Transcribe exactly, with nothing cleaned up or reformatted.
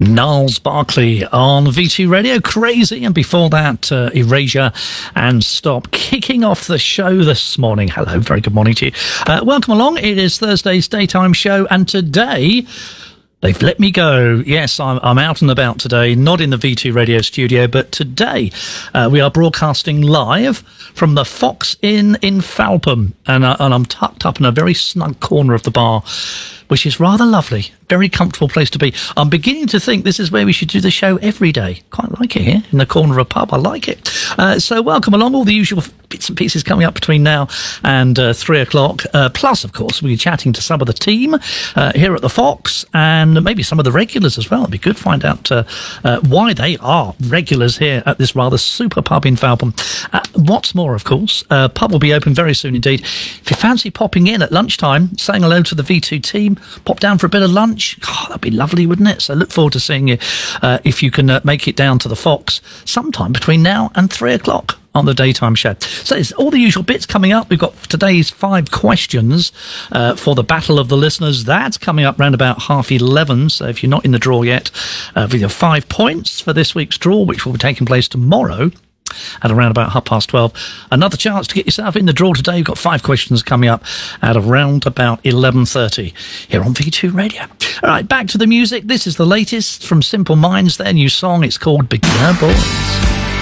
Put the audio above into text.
Gnarls Barkley on V two Radio, Crazy, and before that, uh, Erasure and Stop, kicking off the show this morning. Hello, very good morning to you. Uh, welcome along. It is Thursday's daytime show, and today they've let me go. Yes, I'm, I'm out and about today, not in the V two Radio studio, but today uh, we are broadcasting live from the Fox Inn in Falpham, and, uh, and I'm tucked up in a very snug corner of the bar, which is rather lovely. Very comfortable place to be. I'm beginning to think this is where we should do the show every day. Quite like it here, in the corner of a pub. I like it. Uh, so welcome along. All the usual bits and pieces coming up between now and uh, three o'clock. Uh, plus, of course, we'll be chatting to some of the team uh, here at the Fox, and maybe some of the regulars as well. It'd be good to find out uh, uh, why they are regulars here at this rather super pub in Falpham. Uh, what's more, of course, uh, pub will be open very soon indeed. If you fancy popping in at lunchtime, saying hello to the V two team, pop down for a bit of lunch. Oh, that'd be lovely, wouldn't it? So look forward to seeing you uh, if you can uh, make it down to the Fox sometime between now and three o'clock on the daytime show. So it's all the usual bits coming up. We've got today's five questions uh, for the Battle of the Listeners. That's coming up round about half eleven. So if you're not in the draw yet, uh, with your five points for this week's draw, which will be taking place tomorrow at around about half past twelve. Another chance to get yourself in the draw today. You've got five questions coming up at around about eleven thirty here on V two Radio. All right, back to the music. This is the latest from Simple Minds. Their new song, it's called Beginner Boys.